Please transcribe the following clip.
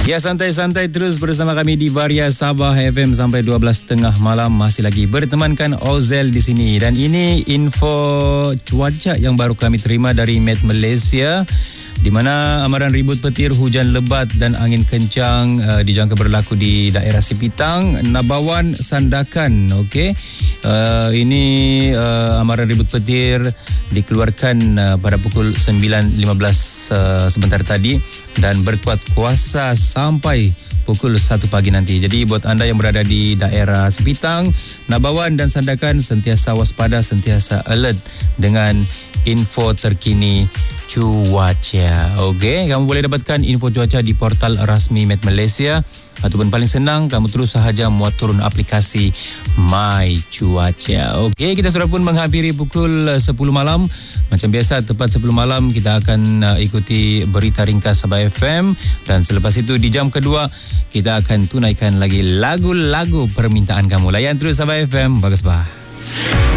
Ya, santai-santai terus bersama kami di Varia Sabah FM sampai 12.30 malam. Masih lagi bertemankan Ozel di sini. Dan ini info cuaca yang baru kami terima dari Met Malaysia, di mana amaran ribut petir, hujan lebat dan angin kencang dijangka berlaku di daerah Sipitang, Nabawan, Sandakan. Okey. Ini amaran ribut petir dikeluarkan pada pukul 9.15 sebentar tadi dan berkuat kuasa sampai pukul 1 pagi nanti. Jadi buat anda yang berada di daerah Sipitang, Nabawan dan Sandakan, sentiasa waspada, sentiasa alert dengan info terkini cuaca. Okey, kamu boleh dapatkan info cuaca di portal rasmi Met Malaysia, ataupun paling senang kamu terus sahaja muat turun aplikasi My Cuaca. Okey, kita sudah pun menghampiri pukul 10 malam. Macam biasa, tepat 10 malam kita akan ikuti berita ringkas Sabah FM, dan selepas itu di jam kedua kita akan tunaikan lagi lagu-lagu permintaan kamu. Layan terus Sabah FM. Bagus bah.